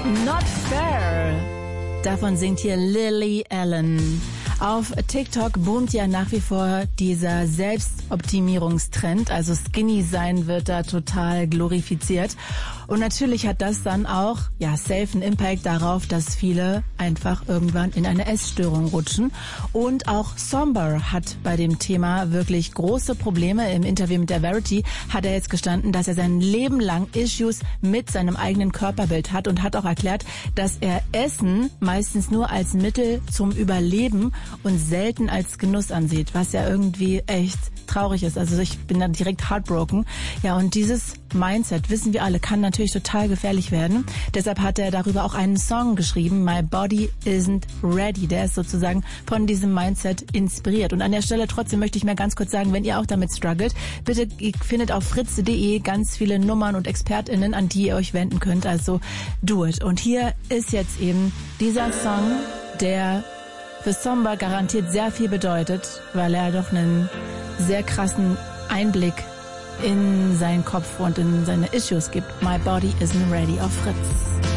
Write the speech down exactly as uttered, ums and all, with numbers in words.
Not fair. Davon singt hier Lily Allen. Auf TikTok boomt ja nach wie vor dieser Selbstoptimierungstrend, also Skinny sein wird da total glorifiziert. Und natürlich hat das dann auch, ja, safe einen Impact darauf, dass viele einfach irgendwann in eine Essstörung rutschen. Und auch Somber hat bei dem Thema wirklich große Probleme. Im Interview mit der Verity hat er jetzt gestanden, dass er sein Leben lang Issues mit seinem eigenen Körperbild hat und hat auch erklärt, dass er Essen meistens nur als Mittel zum Überleben und selten als Genuss ansieht, was ja irgendwie echt traurig ist. Also ich bin dann direkt heartbroken. Ja, und dieses Mindset, wissen wir alle, kann natürlich total gefährlich werden. Deshalb hat er darüber auch einen Song geschrieben, My Body Isn't Ready. Der ist sozusagen von diesem Mindset inspiriert. Und an der Stelle trotzdem möchte ich mir ganz kurz sagen, wenn ihr auch damit struggelt, bitte, ihr findet auf fritz punkt de ganz viele Nummern und ExpertInnen, an die ihr euch wenden könnt. Also do it. Und hier ist jetzt eben dieser Song, der für Somber garantiert sehr viel bedeutet, weil er doch einen sehr krassen Einblick in seinen Kopf und in seine Issues gibt. My Body Isn't Ready auf Fritz.